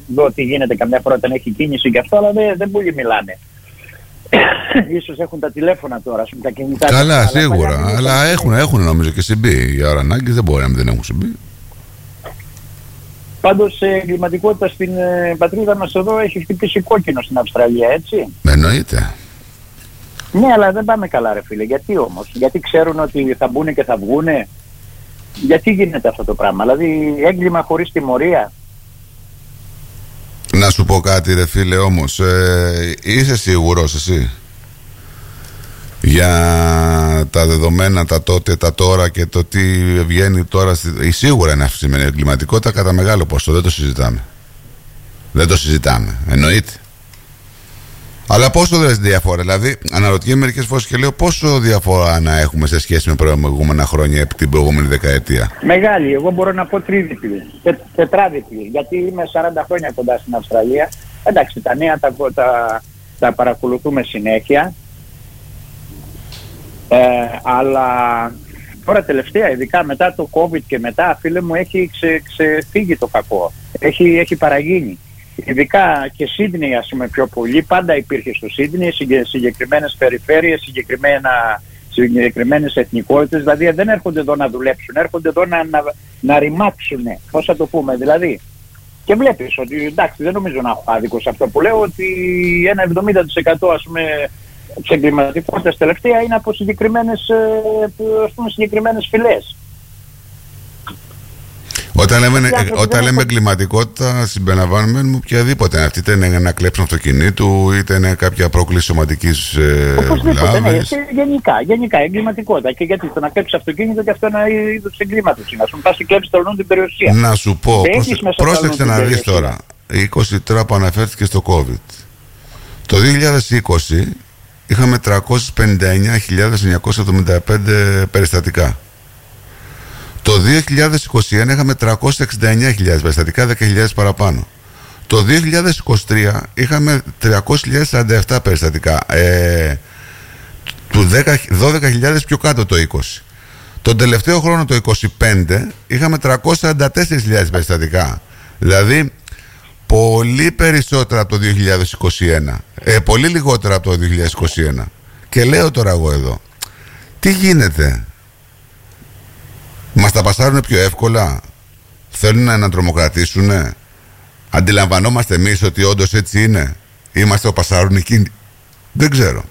δω τι γίνεται, καμιά φορά όταν έχει κίνηση και αυτό, αλλά δεν πολύ μιλάνε. Ίσως έχουν τα τηλέφωνα τώρα, τα κινητά. Καλά, σίγουρα, αλλά έχουν νομίζω και CB. Για ώρα ανάγκη δεν μπορεί να δεν έχουν CB. Πάντως εγκληματικότητα στην πατρίδα μας εδώ έχει χτυπήσει κόκκινο στην Αυστραλία, έτσι. Εννοείται. Ναι, αλλά δεν πάμε καλά ρε φίλε. Γιατί όμως? Γιατί ξέρουν ότι θα μπουν και θα βγούνε? Γιατί γίνεται αυτό το πράγμα? Δηλαδή έγκλημα χωρίς τιμωρία. Να σου πω κάτι ρε φίλε όμως, είσαι σίγουρος εσύ για τα δεδομένα, τα τότε, τα τώρα και το τι βγαίνει τώρα? Σίγουρα είναι αυξημένη εγκληματικότητα κατά μεγάλο ποσό, δεν το συζητάμε. Δεν το συζητάμε, εννοείται. Αλλά πόσο διαφορά, δηλαδή αναρωτιέμαι μερικές φορές και λέω πόσο διαφορά να έχουμε σε σχέση με προηγούμενα χρόνια, την προηγούμενη δεκαετία? Μεγάλη, εγώ μπορώ να πω τρίδιπλη, τετράδιπλη, γιατί είμαι 40 χρόνια κοντά στην Αυστραλία. Εντάξει, τα νέα τα παρακολουθούμε συνέχεια, αλλά τώρα τελευταία, ειδικά μετά το COVID και μετά, φίλε μου, έχει ξεφύγει το κακό, έχει παραγίνει. Ειδικά και Σίδνεϊ, ας πούμε, πιο πολύ, πάντα υπήρχε στο Σίδνεϊ συγκεκριμένες περιφέρειες, συγκεκριμένες εθνικότητες, δηλαδή δεν έρχονται εδώ να δουλέψουν, έρχονται εδώ να ρημάξουν, πώς θα το πούμε, δηλαδή. Και βλέπεις ότι, εντάξει, δεν νομίζω να έχω άδικο σε αυτό που λέω, ότι ένα 70% ας πούμε της εγκληματικότητας τελευταία είναι από συγκεκριμένες φυλές. Όταν λέμε εγκληματικότητα, συμπεριλαμβάνουμε οποιαδήποτε. Αυτή είτε είναι να κλέψουν αυτοκινήτου, είτε είναι κάποια πρόκληση σωματικής βλάβης. Ναι, γενικά εγκληματικότητα. Και γιατί το να κλέψει αυτοκίνητο και αυτό είναι ένα είδος εγκλήματος. Να σου πας και κλέψει το την περιουσία. Να σου πω, πρόσεξε να δεις τώρα. 20 τώρα που αναφέρθηκε στο COVID. Το 2020 είχαμε 359.975 περιστατικά. Το 2021 είχαμε 369.000 περιστατικά, 10.000 παραπάνω. Το 2023 είχαμε 300.047 περιστατικά, 12.000 πιο κάτω το 20. Τον τελευταίο χρόνο, το 25, είχαμε 344.000 περιστατικά. Δηλαδή, πολύ περισσότερα από το 2021. Πολύ λιγότερα από το 2021. Και λέω τώρα εγώ εδώ, τι γίνεται? Μας τα πασάρουν πιο εύκολα? Θέλουν να τρομοκρατήσουνε? Αντιλαμβανόμαστε εμείς ότι όντως έτσι είναι? Είμαστε ο πασάρουν εκείνοι? Δεν ξέρω.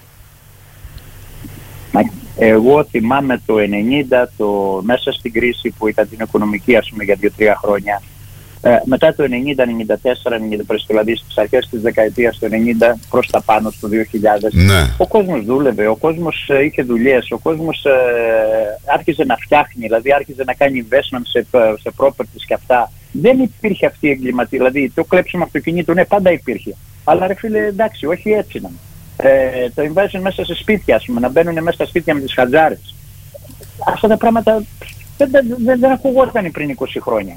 Εγώ θυμάμαι το 90, μέσα στην κρίση που ήταν την οικονομική, ας πούμε, για 2-3 χρόνια. Μετά το 90, 94, 95, δηλαδή στις αρχές της δεκαετίας του 90 προς τα πάνω στο 2000, ναι. Ο κόσμος δούλευε, ο κόσμος είχε δουλειές, ο κόσμος άρχιζε να φτιάχνει, δηλαδή άρχιζε να κάνει investment σε properties και αυτά. Δεν υπήρχε αυτή η εγκληματία, δηλαδή το κλέψιμο αυτοκινήτου, ναι, πάντα υπήρχε. Αλλά ρε φίλε, εντάξει, όχι έτσι να. Το investment μέσα σε σπίτια, ας πούμε, να μπαίνουν μέσα στα σπίτια με τις χατζάρες. Αυτά τα πράγματα δεν ακουγόταν πριν 20 χρόνια.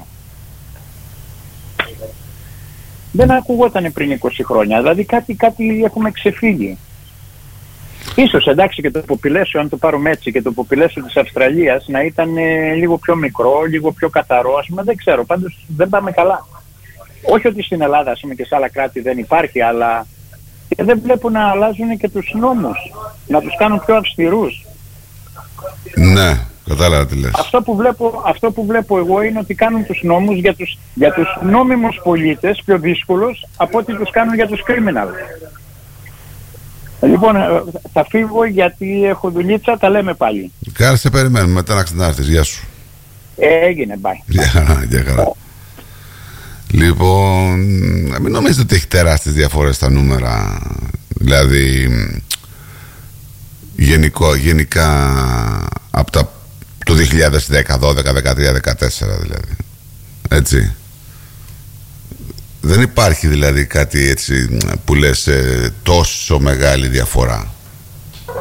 Δεν ακουγόταν πριν 20 χρόνια, δηλαδή κάτι έχουμε ξεφύγει. Ίσως, εντάξει, και το population, αν το πάρουμε έτσι, και το population της Αυστραλίας να ήταν λίγο πιο μικρό, λίγο πιο καθαρό, ας πούμε, δεν ξέρω, πάντως δεν πάμε καλά. Όχι ότι στην Ελλάδα, ας πούμε, και σε άλλα κράτη δεν υπάρχει, αλλά δεν βλέπουν να αλλάζουν και τους νόμους, να τους κάνουν πιο αυστηρούς. Ναι, κατάλαβα τι λες. Αυτό που βλέπω εγώ είναι ότι κάνουν τους νόμους για τους νόμιμους πολίτες πιο δύσκολους από ό,τι τους κάνουν για τους criminal. Λοιπόν, θα φύγω γιατί έχω δουλίτσα, τα λέμε πάλι. Κάτσε, σε περιμένουμε μετά να ξανάρθεις. Γεια σου. Έγινε, bye. Γεια χαρά. Λοιπόν, μην νομίζετε ότι έχει τεράστιες διαφορές στα νούμερα. Δηλαδή, γενικά από το 2010, 12, 13, 14 δηλαδή. Έτσι. Δεν υπάρχει δηλαδή κάτι έτσι που λες τόσο μεγάλη διαφορά.